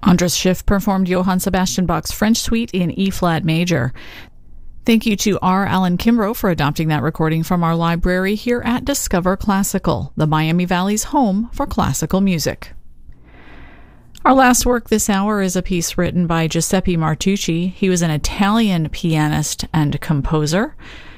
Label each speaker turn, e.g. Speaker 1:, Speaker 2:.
Speaker 1: Andras Schiff performed Johann Sebastian Bach's French Suite in E-flat major. Thank you to R. Alan Kimbrough for adopting that recording from our library here at Discover Classical, the Miami Valley's home for classical music. Our last work this hour is a piece written by Giuseppe Martucci. He was an Italian pianist and composer.